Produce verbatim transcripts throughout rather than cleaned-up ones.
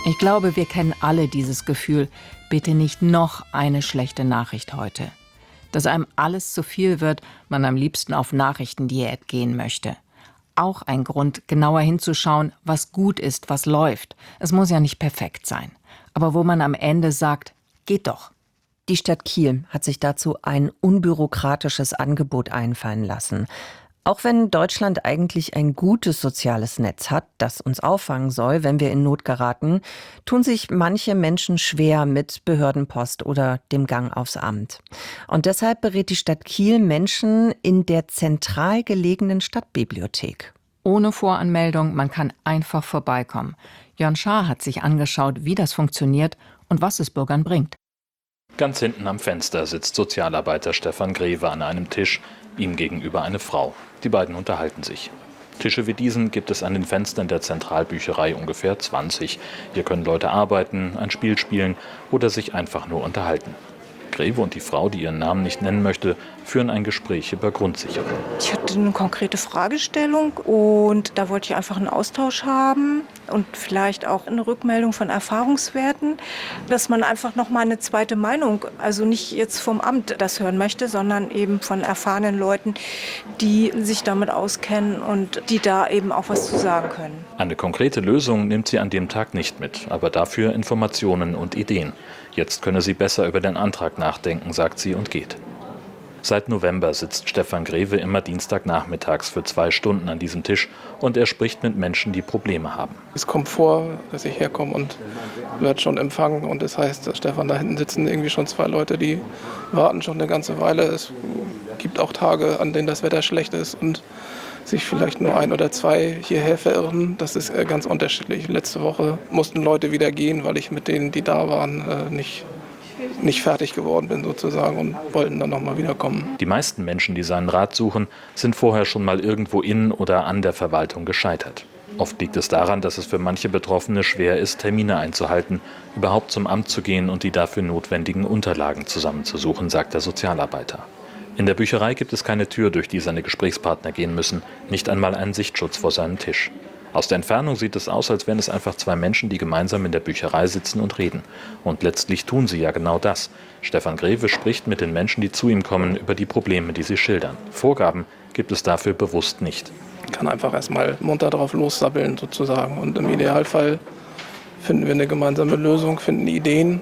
Ich glaube, wir kennen alle dieses Gefühl, bitte nicht noch eine schlechte Nachricht heute. Dass einem alles zu viel wird, man am liebsten auf Nachrichtendiät gehen möchte. Auch ein Grund, genauer hinzuschauen, was gut ist, was läuft. Es muss ja nicht perfekt sein. Aber wo man am Ende sagt, geht doch. Die Stadt Kiel hat sich dazu ein unbürokratisches Angebot einfallen lassen. Auch wenn Deutschland eigentlich ein gutes soziales Netz hat, das uns auffangen soll, wenn wir in Not geraten, tun sich manche Menschen schwer mit Behördenpost oder dem Gang aufs Amt. Und deshalb berät die Stadt Kiel Menschen in der zentral gelegenen Stadtbibliothek. Ohne Voranmeldung, man kann einfach vorbeikommen. Jörn Schaar hat sich angeschaut, wie das funktioniert und was es Bürgern bringt. Ganz hinten am Fenster sitzt Sozialarbeiter Stefan Greve an einem Tisch, ihm gegenüber eine Frau. Die beiden unterhalten sich. Tische wie diesen gibt es an den Fenstern der Zentralbücherei ungefähr zwanzig. Hier können Leute arbeiten, ein Spiel spielen oder sich einfach nur unterhalten. Greve und die Frau, die ihren Namen nicht nennen möchte, führen ein Gespräch über Grundsicherung. Ich hatte eine konkrete Fragestellung und da wollte ich einfach einen Austausch haben und vielleicht auch eine Rückmeldung von Erfahrungswerten, dass man einfach noch mal eine zweite Meinung, also nicht jetzt vom Amt das hören möchte, sondern eben von erfahrenen Leuten, die sich damit auskennen und die da eben auch was zu sagen können. Eine konkrete Lösung nimmt sie an dem Tag nicht mit, aber dafür Informationen und Ideen. Jetzt könne sie besser über den Antrag nachdenken, sagt sie und geht. Seit November sitzt Stefan Greve immer dienstagnachmittags für zwei Stunden an diesem Tisch und er spricht mit Menschen, die Probleme haben. Es kommt vor, dass ich herkomme und werde schon empfangen und das heißt, dass Stefan, da hinten sitzen irgendwie schon zwei Leute, die warten schon eine ganze Weile. Es gibt auch Tage, an denen das Wetter schlecht ist und sich vielleicht nur ein oder zwei hierher verirren. Das ist ganz unterschiedlich. Letzte Woche mussten Leute wieder gehen, weil ich mit denen, die da waren, nicht, nicht fertig geworden bin sozusagen und wollten dann nochmal wiederkommen. Die meisten Menschen, die seinen Rat suchen, sind vorher schon mal irgendwo in oder an der Verwaltung gescheitert. Oft liegt es daran, dass es für manche Betroffene schwer ist, Termine einzuhalten, überhaupt zum Amt zu gehen und die dafür notwendigen Unterlagen zusammenzusuchen, sagt der Sozialarbeiter. In der Bücherei gibt es keine Tür, durch die seine Gesprächspartner gehen müssen, nicht einmal einen Sichtschutz vor seinem Tisch. Aus der Entfernung sieht es aus, als wären es einfach zwei Menschen, die gemeinsam in der Bücherei sitzen und reden. Und letztlich tun sie ja genau das. Stefan Greve spricht mit den Menschen, die zu ihm kommen, über die Probleme, die sie schildern. Vorgaben gibt es dafür bewusst nicht. Ich kann einfach erstmal munter drauf lossabbeln sozusagen und im Idealfall finden wir eine gemeinsame Lösung, finden Ideen.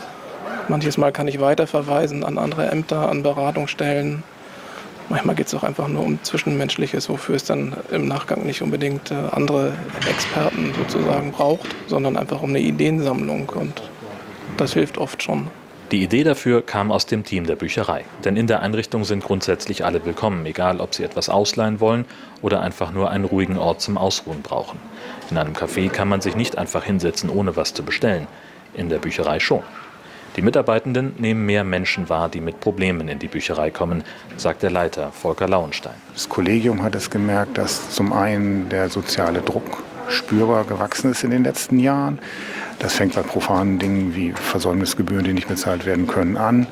Manches Mal kann ich weiterverweisen an andere Ämter, an Beratungsstellen. Manchmal geht es auch einfach nur um Zwischenmenschliches, wofür es dann im Nachgang nicht unbedingt andere Experten sozusagen braucht, sondern einfach um eine Ideensammlung und das hilft oft schon. Die Idee dafür kam aus dem Team der Bücherei. Denn in der Einrichtung sind grundsätzlich alle willkommen, egal ob sie etwas ausleihen wollen oder einfach nur einen ruhigen Ort zum Ausruhen brauchen. In einem Café kann man sich nicht einfach hinsetzen, ohne was zu bestellen. In der Bücherei schon. Die Mitarbeitenden nehmen mehr Menschen wahr, die mit Problemen in die Bücherei kommen, sagt der Leiter Volker Lauenstein. Das Kollegium hat es gemerkt, dass zum einen der soziale Druck spürbar gewachsen ist in den letzten Jahren. Das fängt bei profanen Dingen wie Versäumnisgebühren, die nicht bezahlt werden können, an,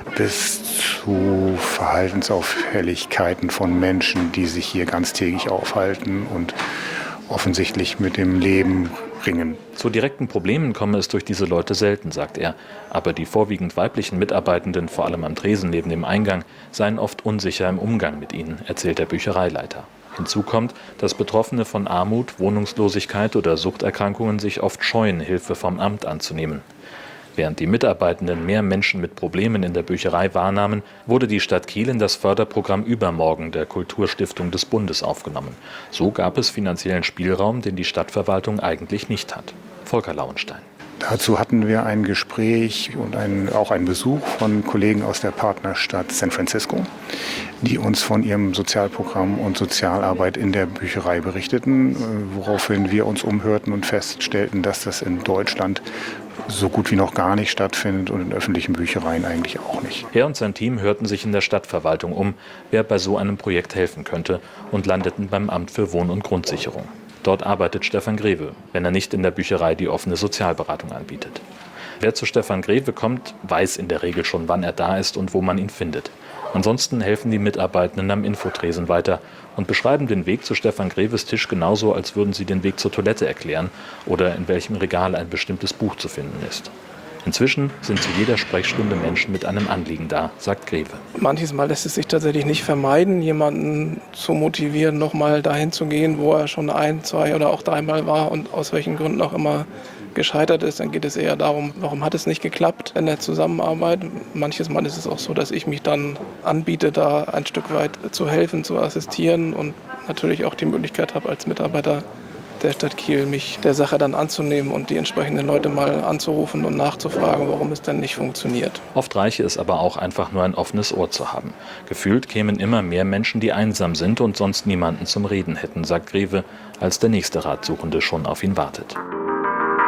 bis zu Verhaltensauffälligkeiten von Menschen, die sich hier ganztägig aufhalten und offensichtlich mit dem Leben ringen. Zu direkten Problemen komme es durch diese Leute selten, sagt er. Aber die vorwiegend weiblichen Mitarbeitenden, vor allem am Tresen neben dem Eingang, seien oft unsicher im Umgang mit ihnen, erzählt der Büchereileiter. Hinzu kommt, dass Betroffene von Armut, Wohnungslosigkeit oder Suchterkrankungen sich oft scheuen, Hilfe vom Amt anzunehmen. Während die Mitarbeitenden mehr Menschen mit Problemen in der Bücherei wahrnahmen, wurde die Stadt Kiel in das Förderprogramm Übermorgen der Kulturstiftung des Bundes aufgenommen. So gab es finanziellen Spielraum, den die Stadtverwaltung eigentlich nicht hat. Volker Lauenstein. Dazu hatten wir ein Gespräch und ein, auch einen Besuch von Kollegen aus der Partnerstadt San Francisco, die uns von ihrem Sozialprogramm und Sozialarbeit in der Bücherei berichteten, woraufhin wir uns umhörten und feststellten, dass das in Deutschland so gut wie noch gar nicht stattfindet und in öffentlichen Büchereien eigentlich auch nicht. Er und sein Team hörten sich in der Stadtverwaltung um, wer bei so einem Projekt helfen könnte, und landeten beim Amt für Wohn- und Grundsicherung. Dort arbeitet Stefan Greve, wenn er nicht in der Bücherei die offene Sozialberatung anbietet. Wer zu Stefan Greve kommt, weiß in der Regel schon, wann er da ist und wo man ihn findet. Ansonsten helfen die Mitarbeitenden am Infotresen weiter und beschreiben den Weg zu Stefan Greves Tisch genauso, als würden sie den Weg zur Toilette erklären oder in welchem Regal ein bestimmtes Buch zu finden ist. Inzwischen sind zu jeder Sprechstunde Menschen mit einem Anliegen da, sagt Greve. Manches Mal lässt es sich tatsächlich nicht vermeiden, jemanden zu motivieren, nochmal dahin zu gehen, wo er schon ein, zwei oder auch dreimal war und aus welchen Gründen auch immer gescheitert ist. Dann geht es eher darum, warum hat es nicht geklappt in der Zusammenarbeit. Manches Mal ist es auch so, dass ich mich dann anbiete, da ein Stück weit zu helfen, zu assistieren und natürlich auch die Möglichkeit habe, als Mitarbeiter der Stadt Kiel mich der Sache dann anzunehmen und die entsprechenden Leute mal anzurufen und nachzufragen, warum es denn nicht funktioniert. Oft reiche es aber auch einfach nur ein offenes Ohr zu haben. Gefühlt kämen immer mehr Menschen, die einsam sind und sonst niemanden zum Reden hätten, sagt Greve, als der nächste Ratsuchende schon auf ihn wartet.